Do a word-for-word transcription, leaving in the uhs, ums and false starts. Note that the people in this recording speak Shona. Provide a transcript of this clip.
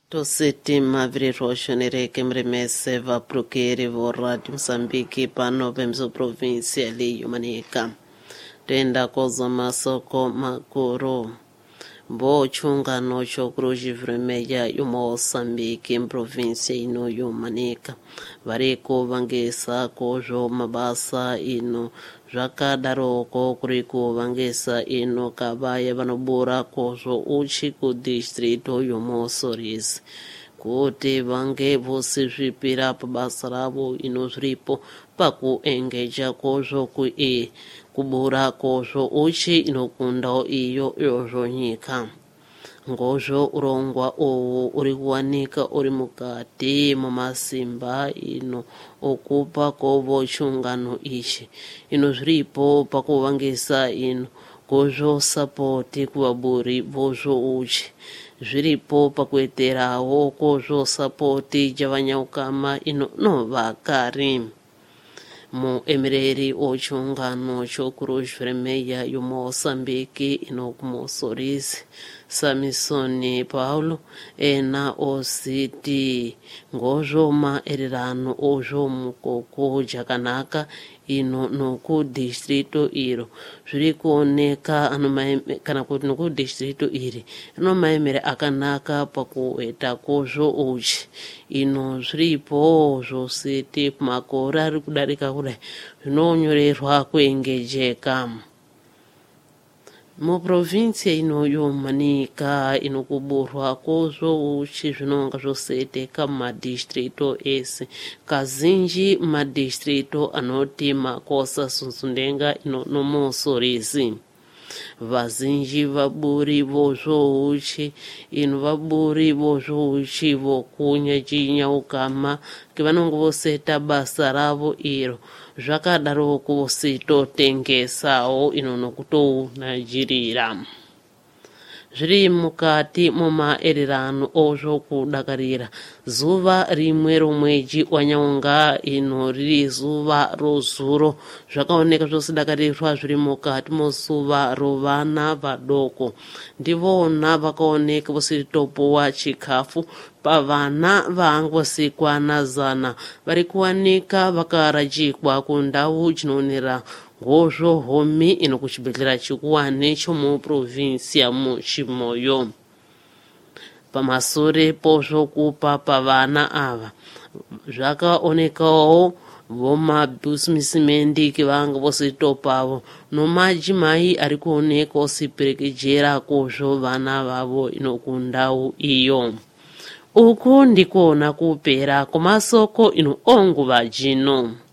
Toseti maviri roxonereke mremese va prokeri vo rádio Moçambique pano pemso província li Manica. Tenda koza masoko makuru. Bo chunga no chokruji vremeya yu Moçambique em província ino yu Manica. Vareko vangesa kojo mabasa ino. Zvakadaroko kuriko vangesa ino kabaya vanobura kozo uchi ku distrito yu Mossorese. Kuti vange vosi zvipira pabasa ravo ino zviripo pakuengeja kozvo kui kubura kozvo uchi inokunda iyo yozvo nyika. Ngozvo urongwa uwu uri kuwanika uri mukati mumasimba ino okupa kovo chungano ichi ino zviripo pakuvangisa ino kozvo sapoti kuvaburi vozvo uchi zviripo pakueterawo kozvo sapoti javanyaukama ino no vakari mu emireri ochungano chokuru zviremeya yu Moçambique ino ku Mossorese Samisoni Paulo ena ositi ngozvo maererano ozvo mukoko jakanaka ino noku distrito iro zviri kuoneka kana kuti noku distrito iri ino maemere akanaka pakueta kozvo uchi ino zviripo zvositi makore ari kudarika kudai zvinonyorerwa kuengejeka mu província ino yu Manica inokuburwa kozvo uchi zvinonga zvoseteka madistrito ese kazinji madistrito anoti makosa sunsundenga ino no Mossorese vazinji vaburi vozvo uchi ino vaburi vozvo uchi vokunya chinyaukama kevanongo voseta basa ravo iro zvakadaroko vositotengesawo ino nokutounajirira zviri mukati mumaererano ozvo kudakarira zuva rimwe romwedzi wanyaunga ino riri zuva rozuro zvakaoneka zvosidakarirwa zviri mukati mozuva rovana vadoko ndivona vakaoneka vositopuwa chikafu pavana vangosikwana zana vari kuwanika vakarajikwa kundau dzinoonera ngozvo homi ino kuchibhedhlera chikuwane chomu província muchimoyo pamasure pozvokupa pavana ava zvakaonekawo vomabhusimisimende kivanga vositopavo nomadzimai ari kuoneka osiperekejera kozvo vana vavo ino kundau iyo. Uku ndikuona kupera kumasoko ino onguva jino.